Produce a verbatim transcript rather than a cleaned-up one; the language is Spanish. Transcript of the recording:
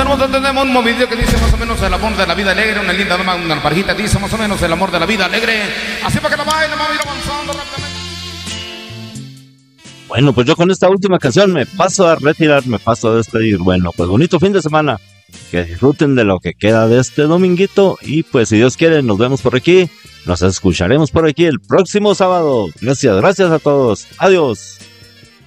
nosotros tenemos un movido que dice más o menos el amor de la vida alegre, una linda dama, una parejita dice más o menos el amor de la vida alegre. Así para que la baile, vamos a ir avanzando rápidamente. Bueno, pues yo con esta última canción me paso a retirar, me paso a despedir. Bueno, pues bonito fin de semana. Que disfruten de lo que queda de este dominguito. Y pues si Dios quiere, nos vemos por aquí. Nos escucharemos por aquí el próximo sábado. Gracias, gracias a todos. Adiós.